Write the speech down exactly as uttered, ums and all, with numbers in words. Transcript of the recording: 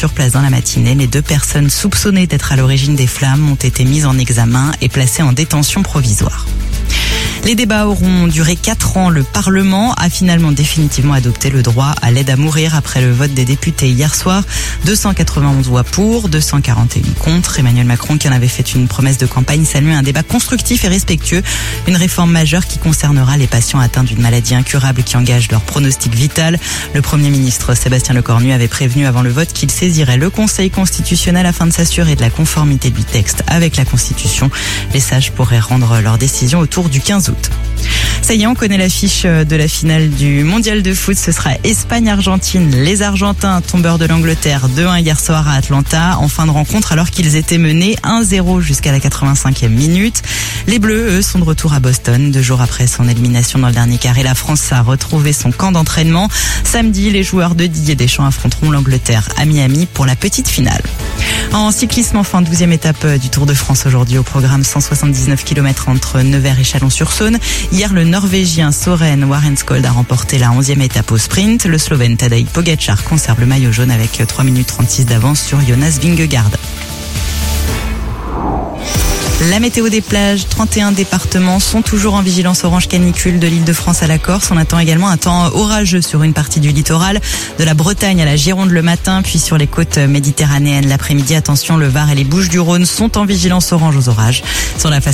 sur place dans la matinée. Les deux personnes soupçonnées d'être à l'origine des flammes ont été mises en examen et placées en détention provisoire. Les débats auront duré quatre ans. Le Parlement a finalement définitivement adopté le droit à l'aide à mourir après le vote des députés hier soir. deux cent quatre-vingt-onze voix pour, deux cent quarante et un contre. Emmanuel Macron, qui en avait fait une promesse de campagne, salue un débat constructif et respectueux. Une réforme majeure qui concernera les patients atteints d'une maladie incurable qui engage leur pronostic vital. Le Premier ministre Sébastien Lecornu avait prévenu avant le vote qu'il saisirait le Conseil constitutionnel afin de s'assurer de la conformité du texte avec la Constitution. Les sages pourraient rendre leur décision autour du quinze août. Ça y est, on connaît l'affiche de la finale du mondial de foot. Ce sera Espagne-Argentine. Les Argentins, tombeurs de l'Angleterre, deux un hier soir à Atlanta, en fin de rencontre alors qu'ils étaient menés un zéro jusqu'à la quatre-vingt-cinquième minute. Les Bleus, eux, sont de retour à Boston. Deux jours après son élimination dans le dernier carré, la France a retrouvé son camp d'entraînement. Samedi, les joueurs de Didier Deschamps affronteront l'Angleterre à Miami pour la petite finale. En cyclisme, enfin, douzième étape du Tour de France aujourd'hui au programme cent soixante-dix-neuf kilomètres entre Nevers et Chalon-sur-Saône. Hier, le Norvégien Søren Warenskjold a remporté la onzième étape au sprint. Le Slovène Tadej Pogačar conserve le maillot jaune avec trois minutes trente-six d'avance sur Jonas Vingegaard. La météo des plages, trente et un départements sont toujours en vigilance orange canicule de l'Île-de-France à la Corse. On attend également un temps orageux sur une partie du littoral, de la Bretagne à la Gironde le matin, puis sur les côtes méditerranéennes l'après-midi. Attention, le Var et les Bouches-du-Rhône sont en vigilance orange aux orages. Sur la